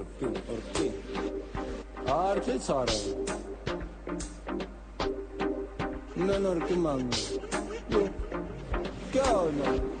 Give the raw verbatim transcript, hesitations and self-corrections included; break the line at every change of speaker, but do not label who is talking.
Orpin, Orpin. Arche Sara. Non Orpin Mango. Yo. ¿Qué onda?